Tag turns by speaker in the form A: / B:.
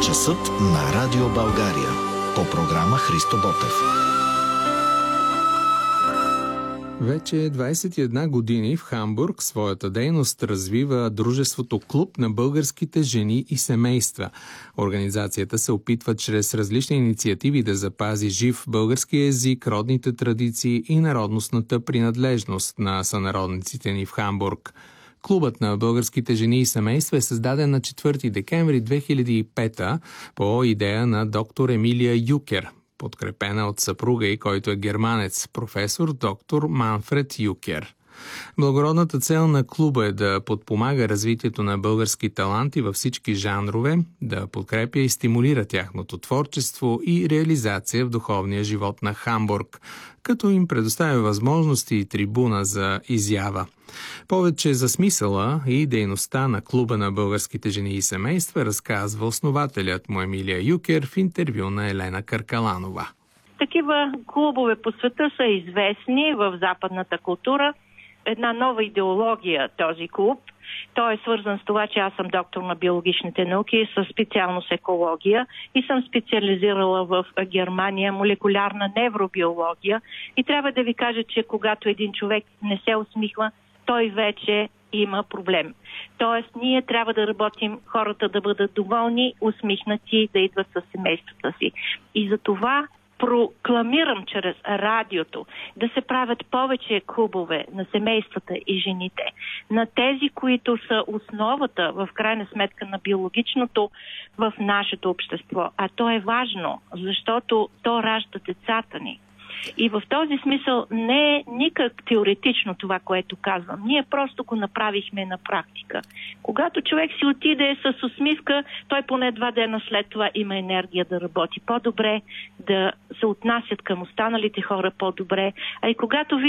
A: Часът на Радио България. По програма Христо Ботев.
B: Вече 21 години в Хамбург своята дейност развива дружеството Клуб на българските жени и семейства. Организацията се опитва чрез различни инициативи да запази жив български език, родните традиции и народностната принадлежност на сънародниците ни в Хамбург. Клубът на българските жени и семейства е създаден на 4 декември 2005 по идея на доктор Емилия Юкер, подкрепена от съпруга й, който е германец, професор доктор Манфред Юкер. Благородната цел на клуба е да подпомага развитието на български таланти във всички жанрове, да подкрепя и стимулира тяхното творчество и реализация в духовния живот на Хамбург, като им предоставя възможности и трибуна за изява. Повече за смисъла и дейността на Клуба на българските жени и семейства разказва основателят му Емилия Юкер в интервю на Елена Каркаланова.
C: Такива клубове по света са известни в западната култура. Една нова идеология този клуб. Той е свързан с това, че аз съм доктор на биологичните науки със специалност екология и съм специализирала в Германия молекулярна невробиология. И трябва да ви кажа, че когато един човек не се усмихва, той вече има проблем. Тоест, ние трябва да работим хората да бъдат доволни, усмихнати, да идват със семействата си. И за това прокламирам чрез радиото да се правят повече клубове на семействата и жените, на тези, които са основата в крайна сметка на биологичното в нашето общество. А то е важно, защото то ражда децата ни. И в този смисъл не е никак теоретично това, което казвам. Ние просто го направихме на практика. Когато човек си отиде с усмивка, той поне 2 дена след това има енергия да работи по-добре, да се отнасят към останалите хора по-добре. А и когато